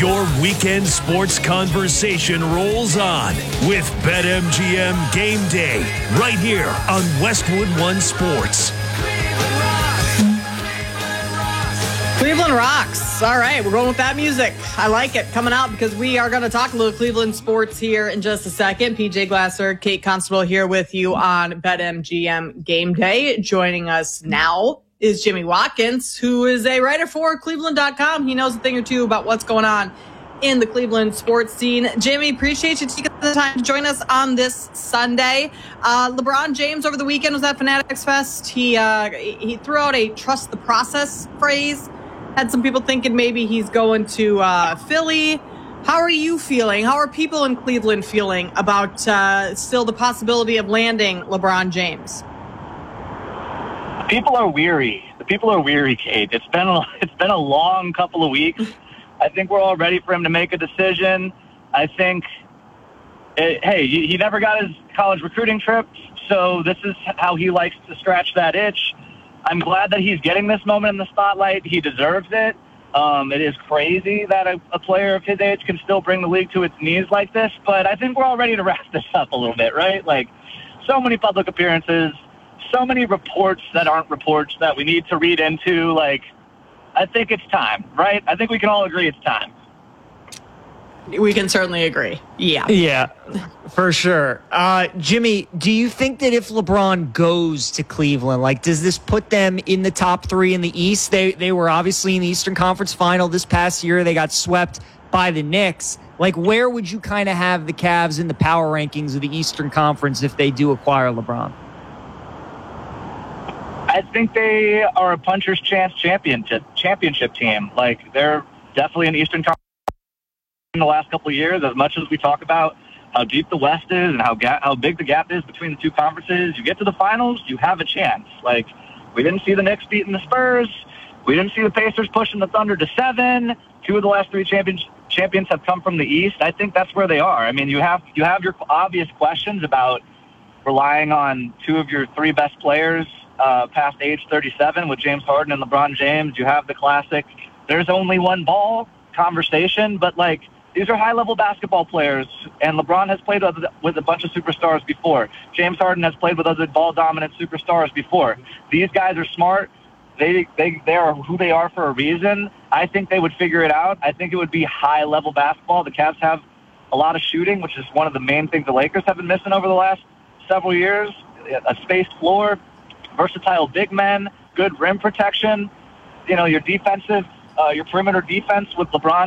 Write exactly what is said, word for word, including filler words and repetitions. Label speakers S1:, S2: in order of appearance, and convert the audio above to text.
S1: Your weekend sports conversation rolls on with BetMGM Game Day right here on Westwood One Sports.
S2: Cleveland rocks. All right, we're going with that music. I like it coming out because we are going to talk a little Cleveland sports here in just a second. P J Glasser, Kate Constable here with you on BetMGM Game Day. Joining us now is Jimmy Watkins, who is a writer for Cleveland dot com. He knows a thing or two about what's going on in the Cleveland sports scene. Jimmy, appreciate you taking the time to join us on this Sunday. Uh, LeBron James over the weekend was at Fanatics Fest. He uh, he threw out a trust the process phrase. Had some people thinking maybe he's going to uh, Philly. How are you feeling? How are people in Cleveland feeling about uh, still the possibility of landing LeBron James?
S3: People are weary. The people are weary, Kate. It's been a, it's been a long couple of weeks. I think we're all ready for him to make a decision. I think, it, hey, he never got his college recruiting trip, so this is how he likes to scratch that itch. I'm glad that he's getting this moment in the spotlight. He deserves it. Um, it is crazy that a, a player of his age can still bring the league to its knees like this, but I think we're all ready to wrap this up a little bit, right? Like, so many public appearances, so many reports that aren't reports that we need to read into. Like, I think it's time, right? I think we can all agree it's time.
S2: We can certainly agree. Yeah.
S4: Yeah, for sure. Uh, Jimmy, do you think that if LeBron goes to Cleveland, like, does this put them in the top three in the East? They they were obviously in the Eastern Conference Final this past year. They got swept by the Knicks. Like, where would you kind of have the Cavs in the power rankings of the Eastern Conference if they do acquire LeBron?
S3: I think they are a puncher's chance championship championship team. Like, they're definitely an Eastern Conference in the last couple of years. As much as we talk about how deep the West is and how ga- how big the gap is between the two conferences, you get to the finals, you have a chance. Like, we didn't see the Knicks beating the Spurs. We didn't see the Pacers pushing the Thunder to seven. Two of the last three champions champions have come from the East. I think that's where they are. I mean, you have you have your obvious questions about relying on two of your three best players Uh, past age thirty-seven with James Harden and LeBron James. You have the classic there's only one ball conversation, but like, these are high-level basketball players, and LeBron has played with, with a bunch of superstars before. James Harden has played with other ball-dominant superstars before. These guys are smart. They, they, they are who they are for a reason. I think they would figure it out. I think it would be high-level basketball. The Cavs have a lot of shooting, which is one of the main things the Lakers have been missing over the last several years. A spaced floor, versatile big men, good rim protection. You know, your defensive, uh, your perimeter defense with LeBron